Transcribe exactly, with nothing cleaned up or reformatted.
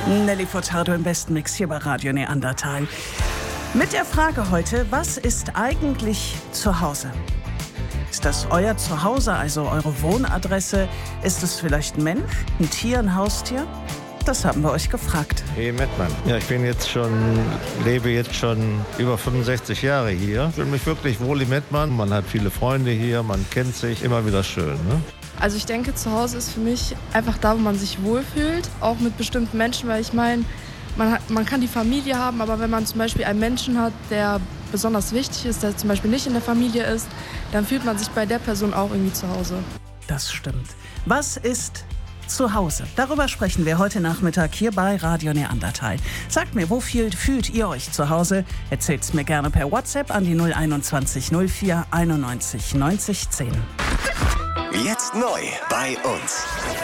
Nelly Furtado im besten Mix hier bei Radio Neandertal. Mit der Frage heute, was ist eigentlich Zuhause? Ist das euer Zuhause, also eure Wohnadresse? Ist es vielleicht ein Mensch, ein Tier, ein Haustier? Das haben wir euch gefragt. Hey Mettmann, ja, ich bin jetzt schon, lebe jetzt schon über fünfundsechzig Jahre hier. Ich fühle mich wirklich wohl in Mettmann. Man hat viele Freunde hier, man kennt sich, immer wieder schön, ne? Also ich denke, zu Hause ist für mich einfach da, wo man sich wohlfühlt, auch mit bestimmten Menschen, weil ich meine, man, hat, man kann die Familie haben, aber wenn man zum Beispiel einen Menschen hat, der besonders wichtig ist, der zum Beispiel nicht in der Familie ist, dann fühlt man sich bei der Person auch irgendwie zu Hause. Das stimmt. Was ist Zuhause? Darüber sprechen wir heute Nachmittag hier bei Radio Neandertal. Sagt mir, wo fühlt, fühlt ihr euch zu Hause? Erzählt's mir gerne per WhatsApp an die null einundzwanzig null vier einundneunzig neunzig zehn. Jetzt neu bei uns.